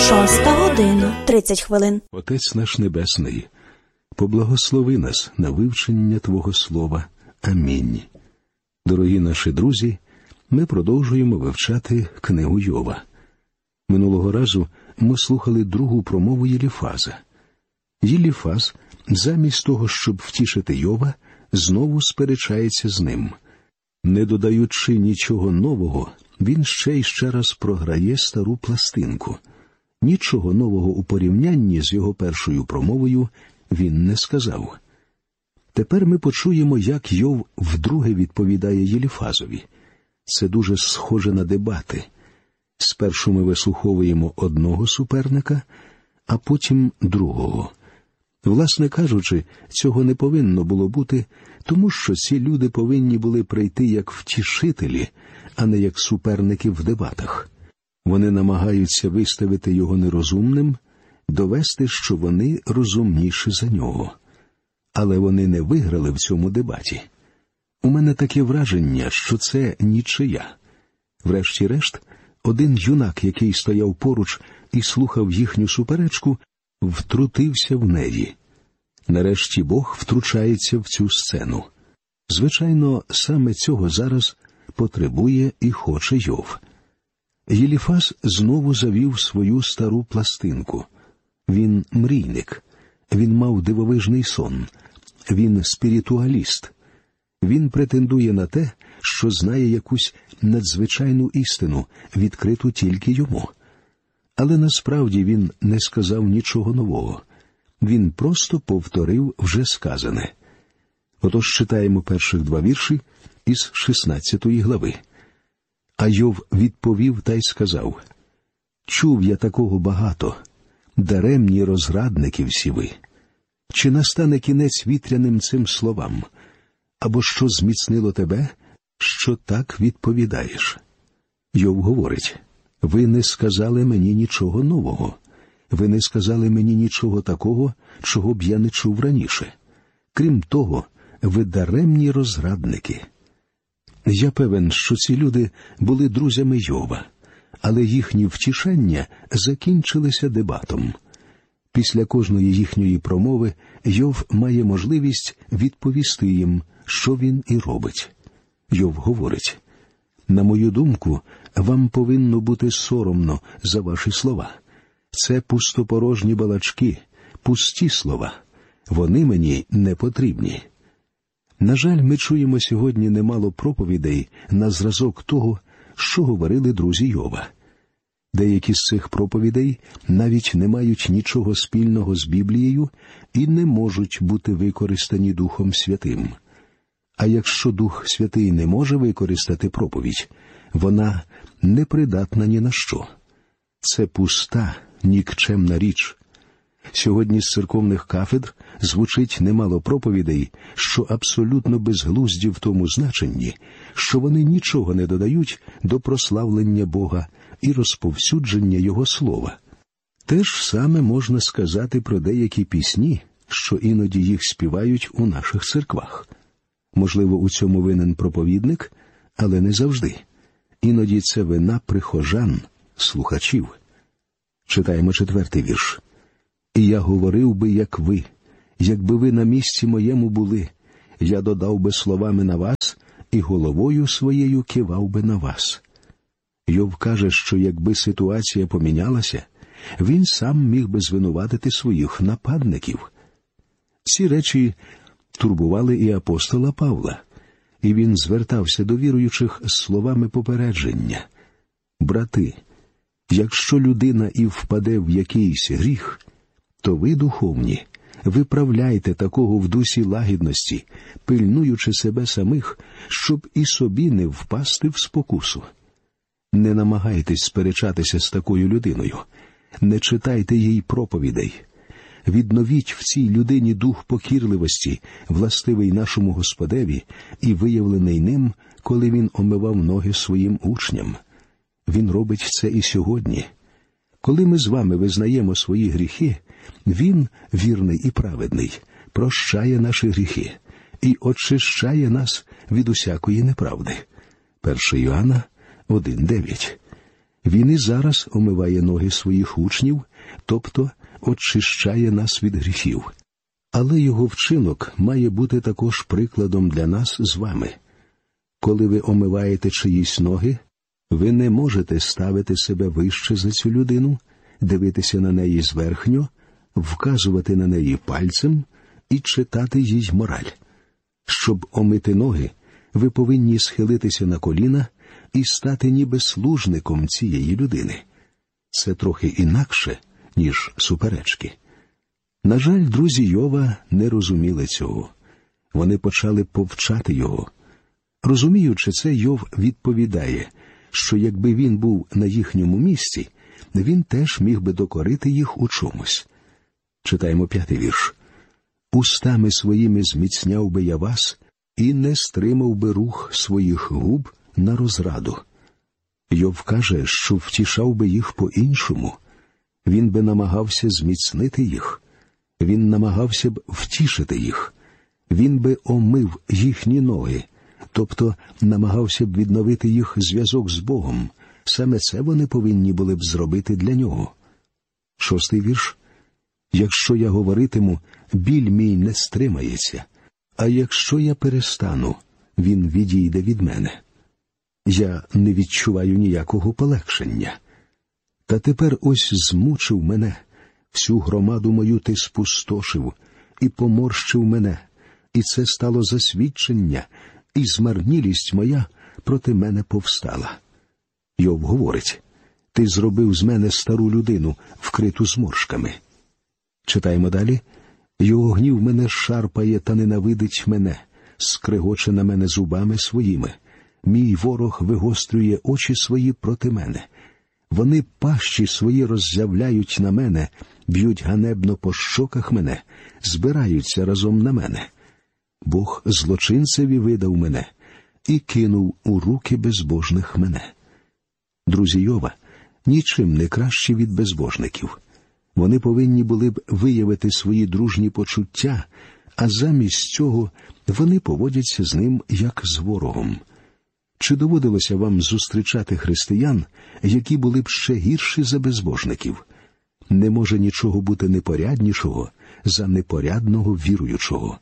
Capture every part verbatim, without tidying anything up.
Шоста година, тридцять хвилин. Отець наш Небесний, поблагослови нас на вивчення Твого Слова. Амінь. Дорогі наші друзі, ми продовжуємо вивчати книгу Йова. Минулого разу ми слухали другу промову Єліфаза. Єліфаз, замість того, щоб втішити Йова, знову сперечається з ним. Не додаючи нічого нового, він ще й ще раз програє стару пластинку. Нічого нового у порівнянні з його першою промовою він не сказав. Тепер ми почуємо, як Йов вдруге відповідає Єліфазові. Це дуже схоже на дебати. Спершу ми вислуховуємо одного суперника, а потім другого. Власне кажучи, цього не повинно було бути, тому що ці люди повинні були прийти як втішителі, а не як суперники в дебатах. Вони намагаються виставити його нерозумним, довести, що вони розумніші за нього. Але вони не виграли в цьому дебаті. У мене таке враження, що це нічия. Врешті-решт, один юнак, який стояв поруч і слухав їхню суперечку, втрутився в неї. Нарешті Бог втручається в цю сцену. Звичайно, саме цього зараз потребує і хоче Йов. Єліфаз знову завів свою стару пластинку. Він мрійник. Він мав дивовижний сон. Він спіритуаліст. Він претендує на те, що знає якусь надзвичайну істину, відкриту тільки йому. Але насправді він не сказав нічого нового. Він просто повторив вже сказане. Отож читаємо перших два вірші із шістнадцятої глави. А Йов відповів та й сказав: «Чув я такого багато, даремні розрадники всі ви. Чи настане кінець вітряним цим словам? Або що зміцнило тебе, що так відповідаєш?» Йов говорить: «Ви не сказали мені нічого нового. Ви не сказали мені нічого такого, чого б я не чув раніше. Крім того, ви даремні розрадники». Я певен, що ці люди були друзями Йова, але їхні втішання закінчилися дебатом. Після кожної їхньої промови Йов має можливість відповісти їм, що він і робить. Йов говорить: «На мою думку, вам повинно бути соромно за ваші слова. Це пустопорожні балачки, пусті слова. Вони мені не потрібні». На жаль, ми чуємо сьогодні немало проповідей на зразок того, що говорили друзі Йова. Деякі з цих проповідей навіть не мають нічого спільного з Біблією і не можуть бути використані Духом Святим. А якщо Дух Святий не може використати проповідь, вона непридатна ні на що. Це пуста, нікчемна річ. Сьогодні з церковних кафедр звучить немало проповідей, що абсолютно безглузді в тому значенні, що вони нічого не додають до прославлення Бога і розповсюдження Його Слова. Те ж саме можна сказати про деякі пісні, що іноді їх співають у наших церквах. Можливо, у цьому винен проповідник, але не завжди. Іноді це вина прихожан, слухачів. Читаємо четвертий вірш. «І я говорив би, як ви, якби ви на місці моєму були, я додав би словами на вас і головою своєю кивав би на вас». Йов каже, що якби ситуація помінялася, він сам міг би звинуватити своїх нападників. Ці речі турбували і апостола Павла, і він звертався до віруючих з словами попередження: «Брати, якщо людина і впаде в якийсь гріх, то ви, духовні, виправляйте такого в дусі лагідності, пильнуючи себе самих, щоб і собі не впасти в спокусу». Не намагайтесь сперечатися з такою людиною, не читайте їй проповідей. Відновіть в цій людині дух покірливості, властивий нашому Господеві і виявлений ним, коли він омивав ноги своїм учням. Він робить це і сьогодні. Коли ми з вами визнаємо свої гріхи, він, вірний і праведний, прощає наші гріхи і очищає нас від усякої неправди. перше Йоанна один дев'ять. Він і зараз омиває ноги своїх учнів, тобто очищає нас від гріхів. Але його вчинок має бути також прикладом для нас з вами. Коли ви омиваєте чиїсь ноги, ви не можете ставити себе вище за цю людину, дивитися на неї зверхньо, вказувати на неї пальцем і читати їй мораль. Щоб омити ноги, ви повинні схилитися на коліна і стати ніби служником цієї людини. Це трохи інакше, ніж суперечки. На жаль, друзі Йова не розуміли цього. Вони почали повчати його. Розуміючи це, Йов відповідає, що якби він був на їхньому місці, він теж міг би докорити їх у чомусь. Читаємо п'ятий вірш. «Устами своїми зміцняв би я вас, і не стримав би рух своїх губ на розраду». Йов каже, що втішав би їх по-іншому. Він би намагався зміцнити їх. Він намагався б втішити їх. Він би омив їхні ноги, тобто намагався б відновити їх зв'язок з Богом. Саме це вони повинні були б зробити для нього. Шостий вірш. «Якщо я говоритиму, біль мій не стримається, а якщо я перестану, він відійде від мене. Я не відчуваю ніякого полегшення. Та тепер ось змучив мене, всю громаду мою ти спустошив і поморщив мене, і це стало засвідчення, і змарнілість моя проти мене повстала». Йов говорить, «Ти зробив з мене стару людину, вкриту зморшками». Читаємо далі. «Його гнів мене шарпає та ненавидить мене, скрегоче на мене зубами своїми. Мій ворог вигострює очі свої проти мене. Вони пащі свої роззявляють на мене, б'ють ганебно по щоках мене, збираються разом на мене. Бог злочинцеві видав мене і кинув у руки безбожних мене». Друзі Йова нічим не кращі від безбожників. Вони повинні були б виявити свої дружні почуття, а замість цього вони поводяться з ним як з ворогом. Чи доводилося вам зустрічати християн, які були б ще гірші за безбожників? Не може нічого бути непоряднішого за непорядного віруючого.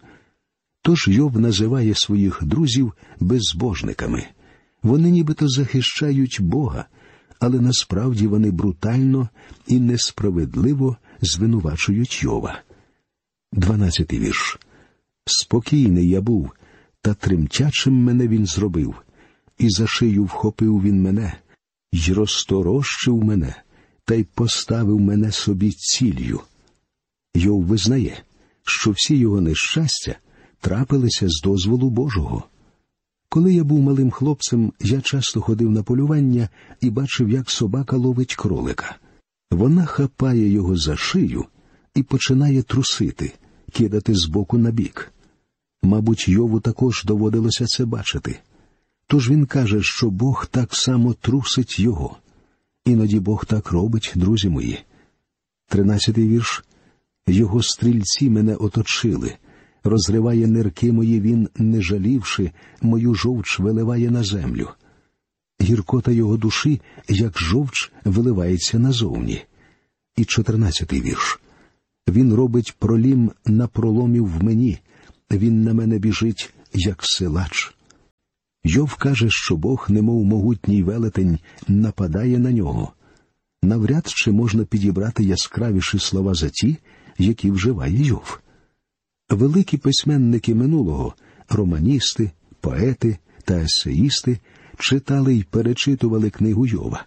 Тож Йов називає своїх друзів безбожниками. Вони нібито захищають Бога, але насправді вони брутально і несправедливо звинувачують Йова. Дванадцятий вірш. «Спокійний я був, та тремтячим мене він зробив, і за шию вхопив він мене, й розторощив мене, та й поставив мене собі ціллю». Йов визнає, що всі його нещастя трапилися з дозволу Божого. Коли я був малим хлопцем, я часто ходив на полювання і бачив, як собака ловить кролика. Вона хапає його за шию і починає трусити, кидати з боку на бік. Мабуть, Йову також доводилося це бачити. Тож він каже, що Бог так само трусить його. Іноді Бог так робить, друзі мої. Тринадцятий вірш. «Його стрільці мене оточили. Розриває нирки мої він, не жалівши, мою жовч виливає на землю. Гіркота його душі, як жовч, виливається назовні». І чотирнадцятий вірш. «Він робить пролім на проломів в мені, він на мене біжить, як силач». Йов каже, що Бог, немов могутній велетень, нападає на нього. Навряд чи можна підібрати яскравіші слова за ті, які вживає Йов. Великі письменники минулого, романісти, поети та есеїсти, читали й перечитували книгу Йова.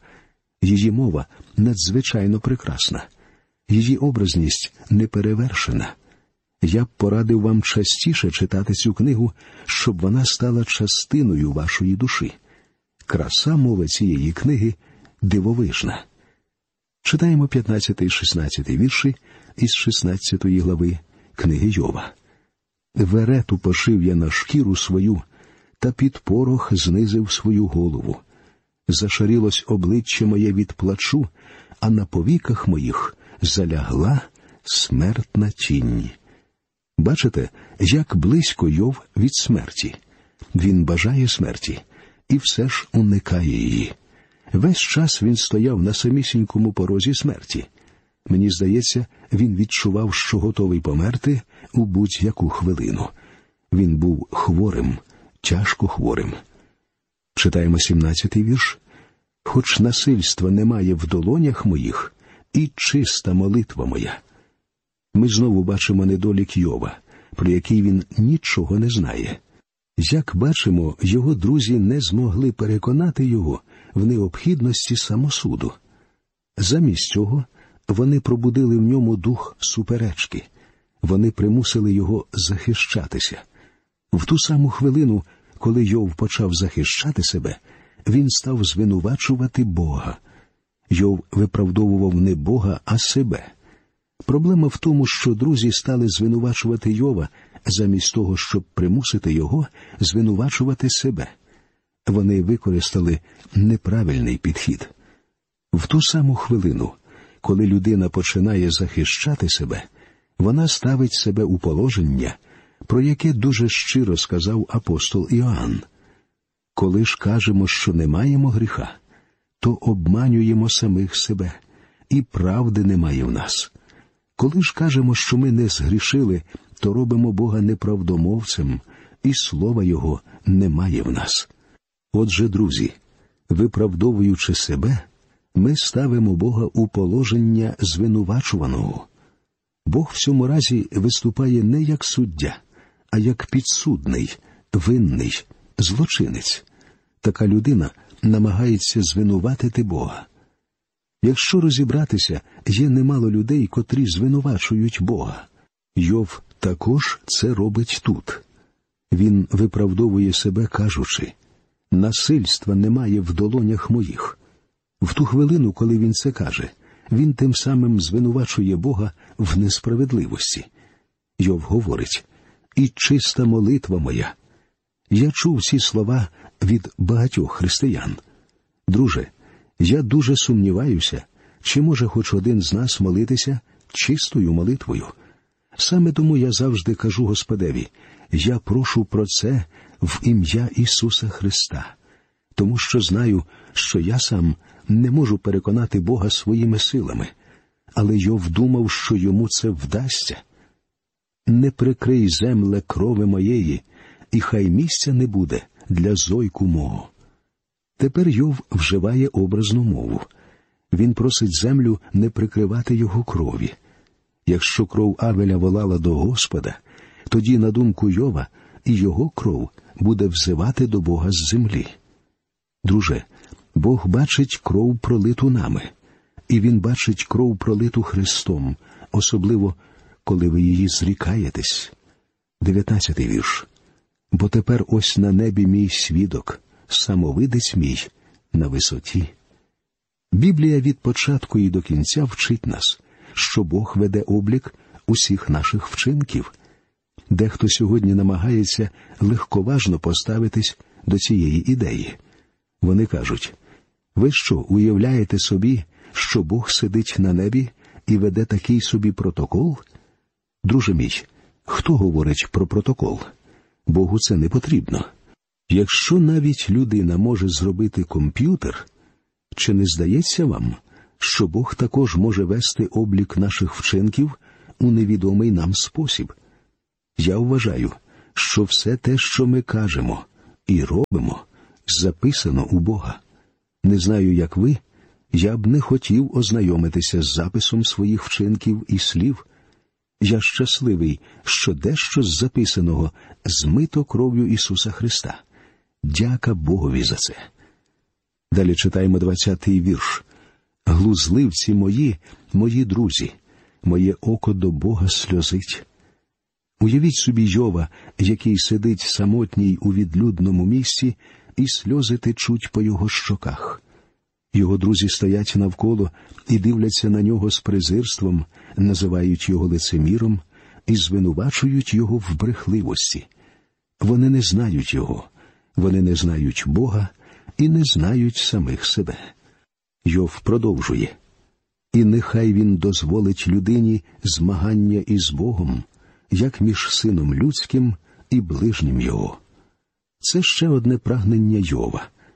Її мова надзвичайно прекрасна. Її образність неперевершена. Я б порадив вам частіше читати цю книгу, щоб вона стала частиною вашої душі. Краса мови цієї книги дивовижна. Читаємо п'ятнадцятий-шістнадцятий вірші із шістнадцятої глави книги Йова. «Верету пошив я на шкіру свою, та під порох знизив свою голову. Зашарілось обличчя моє від плачу, а на повіках моїх залягла смертна тінь». Бачите, як близько Йов від смерті. Він бажає смерті і все ж уникає її. Весь час він стояв на самісінькому порозі смерті. Мені здається, він відчував, що готовий померти у будь-яку хвилину. Він був хворим, тяжко хворим. Читаємо сімнадцятий вірш. «Хоч насильства немає в долонях моїх, і чиста молитва моя». Ми знову бачимо недолік Йова, про який він нічого не знає. Як бачимо, його друзі не змогли переконати його в необхідності самосуду. Замість цього вони пробудили в ньому дух суперечки. Вони примусили його захищатися. В ту саму хвилину, коли Йов почав захищати себе, він став звинувачувати Бога. Йов виправдовував не Бога, а себе. Проблема в тому, що друзі стали звинувачувати Йова, замість того, щоб примусити його звинувачувати себе. Вони використали неправильний підхід. В ту саму хвилину, коли людина починає захищати себе, вона ставить себе у положення, про яке дуже щиро сказав апостол Іоанн. Коли ж кажемо, що не маємо гріха, то обманюємо самих себе, і правди немає в нас. Коли ж кажемо, що ми не згрішили, то робимо Бога неправдомовцем, і слова Його немає в нас. Отже, друзі, виправдовуючи себе, ми ставимо Бога у положення звинувачуваного. Бог в цьому разі виступає не як суддя, а як підсудний, винний, злочинець. Така людина намагається звинуватити Бога. Якщо розібратися, є немало людей, котрі звинувачують Бога. Йов також це робить тут. Він виправдовує себе, кажучи: «Насильства немає в долонях моїх». В ту хвилину, коли він це каже, він тим самим звинувачує Бога в несправедливості. Йов говорить: «І чиста молитва моя». Я чув ці слова від багатьох християн. Друже, я дуже сумніваюся, чи може хоч один з нас молитися чистою молитвою. Саме тому я завжди кажу Господеві: я прошу про це в ім'я Ісуса Христа, тому що знаю, що я сам не можу переконати Бога своїми силами, але Йов думав, що йому це вдасться. «Не прикрий, земле, крови моєї, і хай місця не буде для зойку мого». Тепер Йов вживає образну мову. Він просить землю не прикривати його крові. Якщо кров Авеля волала до Господа, тоді, на думку Йова, і його кров буде взивати до Бога з землі. Друже, Бог бачить кров, пролиту нами, і Він бачить кров, пролиту Христом, особливо, коли ви її зрікаєтесь. дев'ятнадцятий вірш. «Бо тепер ось на небі мій свідок, самовидець мій на висоті». Біблія від початку і до кінця вчить нас, що Бог веде облік усіх наших вчинків. Дехто сьогодні намагається легковажно поставитись до цієї ідеї. Вони кажуть: «Ви що, уявляєте собі, що Бог сидить на небі і веде такий собі протокол?» Друже мій, хто говорить про протокол? Богу це не потрібно. Якщо навіть людина може зробити комп'ютер, чи не здається вам, що Бог також може вести облік наших вчинків у невідомий нам спосіб? Я вважаю, що все те, що ми кажемо і робимо, записано у Бога. Не знаю, як ви, я б не хотів ознайомитися з записом своїх вчинків і слів. Я щасливий, що дещо з записаного змито кров'ю Ісуса Христа. Дяка Богові за це. Далі читаємо двадцятий вірш. «Глузливці мої, мої друзі, моє око до Бога сльозить». Уявіть собі Йова, який сидить самотній у відлюдному місці, і сльози течуть по його щоках. Його друзі стоять навколо і дивляться на нього з презирством, називають його лицеміром і звинувачують його в брехливості. Вони не знають його, вони не знають Бога і не знають самих себе. Йов продовжує: «І нехай він дозволить людині змагання із Богом, як між сином людським і ближнім його». Це ще одне прагнення Йова.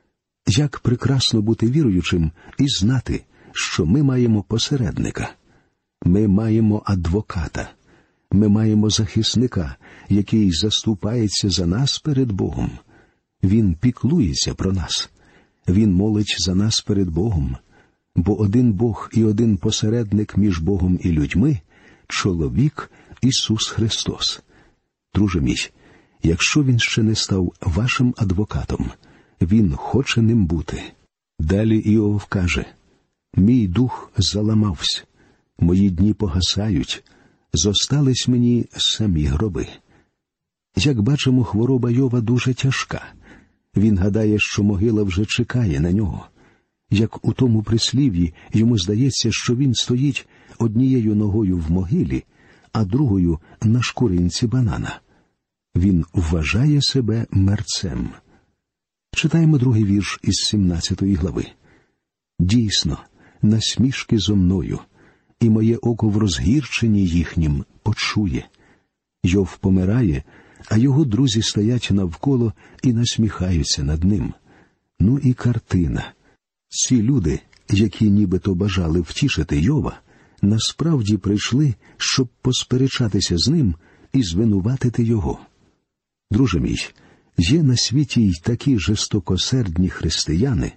Як прекрасно бути віруючим і знати, що ми маємо посередника. Ми маємо адвоката. Ми маємо захисника, який заступається за нас перед Богом. Він піклується про нас. Він молить за нас перед Богом. Бо один Бог і один посередник між Богом і людьми – чоловік Ісус Христос. Друже мій, якщо Він ще не став вашим адвокатом, Він хоче ним бути. Далі Іов каже: «Мій дух заламався, мої дні погасають, зостались мені самі гроби». Як бачимо, хвороба Йова дуже тяжка. Він гадає, що могила вже чекає на нього. Як у тому прислів'ї, йому здається, що він стоїть однією ногою в могилі, а другою на шкуринці банана. Він вважає себе мерцем. Читаємо другий вірш із сімнадцятої глави. «Дійсно, насмішки зо мною, і моє око в розгірченні їхнім почує. Йов помирає, а його друзі стоять навколо і насміхаються над ним». Ну і картина. Ці люди, які нібито бажали втішити Йова, насправді прийшли, щоб посперечатися з ним і звинуватити його. Друже мій, є на світі й такі жорстокосердні християни,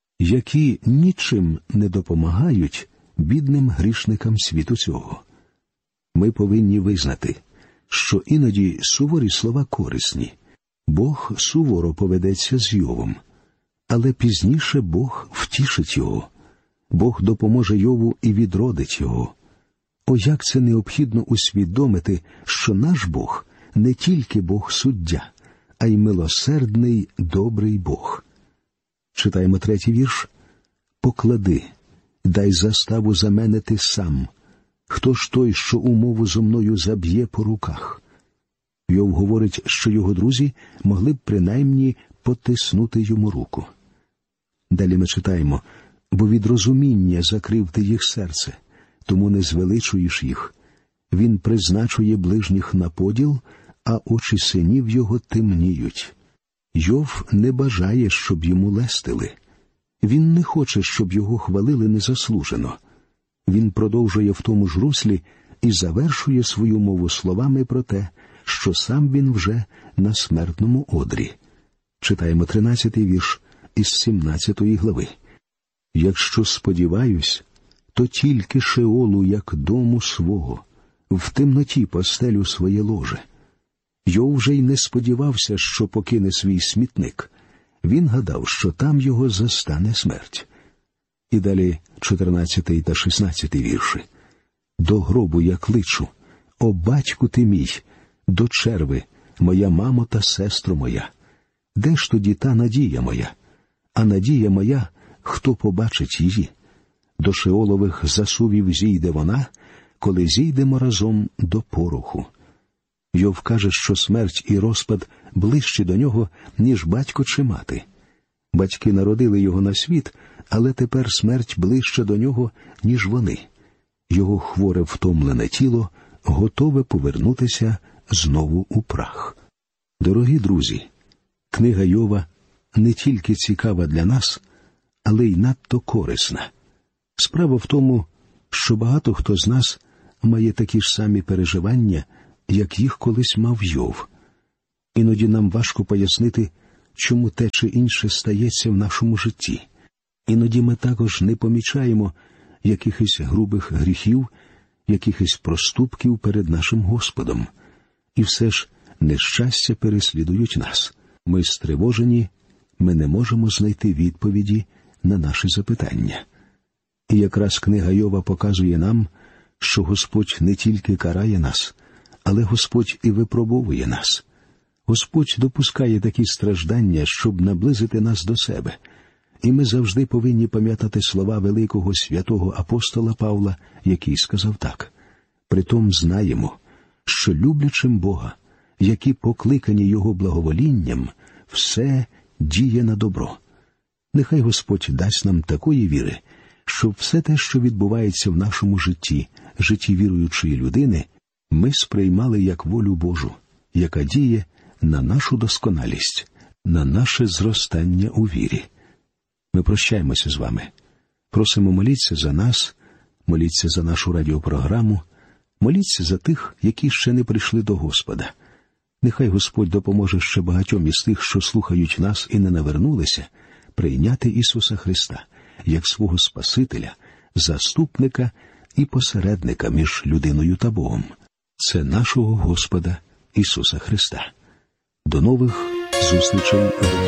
які нічим не допомагають бідним грішникам світу цього. Ми повинні визнати, що іноді суворі слова корисні. Бог суворо поведеться з Йовом. Але пізніше Бог втішить його. Бог допоможе Йову і відродить його. О, як це необхідно усвідомити, що наш Бог не тільки Бог-суддя, а й милосердний, добрий Бог. Читаємо третій вірш. «Поклади, дай заставу за мене ти сам. Хто ж той, що умову зо мною заб'є по руках?» Йов говорить, що його друзі могли б принаймні потиснути йому руку. Далі ми читаємо: «Бо від розуміння закрив ти їх серце, тому не звеличуєш їх. Він призначує ближніх на поділ, а очі синів його темніють». Йов не бажає, щоб йому лестили. Він не хоче, щоб його хвалили незаслужено. Він продовжує в тому ж руслі і завершує свою мову словами про те, що сам він вже на смертному одрі. Читаємо тринадцятий вірш із сімнадцятої глави. «Якщо сподіваюсь, то тільки Шеолу, як дому свого, в темноті постелю своє ложе». Йов вже й не сподівався, що покине свій смітник. Він гадав, що там його застане смерть. І далі чотирнадцятий та шістнадцятий вірші. «До гробу я кличу, о батьку ти мій, до черви, моя мамо та сестро моя. Де ж тоді та надія моя? А надія моя, хто побачить її? До Шеолових засувів зійде вона, коли зійдемо разом до пороху». Йов каже, що смерть і розпад ближчі до нього, ніж батько чи мати. Батьки народили його на світ, але тепер смерть ближче до нього, ніж вони. Його хворе втомлене тіло готове повернутися знову у прах. Дорогі друзі, книга Йова не тільки цікава для нас, але й надто корисна. Справа в тому, що багато хто з нас має такі ж самі переживання, як їх колись мав Йов. Іноді нам важко пояснити, чому те чи інше стається в нашому житті. Іноді ми також не помічаємо якихось грубих гріхів, якихось проступків перед нашим Господом. І все ж нещастя переслідують нас. Ми стривожені, ми не можемо знайти відповіді на наші запитання. І якраз книга Йова показує нам, що Господь не тільки карає нас, але Господь і випробовує нас. Господь допускає такі страждання, щоб наблизити нас до себе. І ми завжди повинні пам'ятати слова великого святого апостола Павла, який сказав так: «Притом знаємо, що люблячим Бога, які покликані Його благоволінням, все діє на добро». Нехай Господь дасть нам такої віри, щоб все те, що відбувається в нашому житті, житті віруючої людини, ми сприймали як волю Божу, яка діє на нашу досконалість, на наше зростання у вірі. Ми прощаємося з вами. Просимо, моліться за нас, моліться за нашу радіопрограму, моліться за тих, які ще не прийшли до Господа. Нехай Господь допоможе ще багатьом із тих, що слухають нас і не навернулися, прийняти Ісуса Христа як свого Спасителя, заступника і посередника між людиною та Богом. Це нашого Господа Ісуса Христа. До нових зустрічей.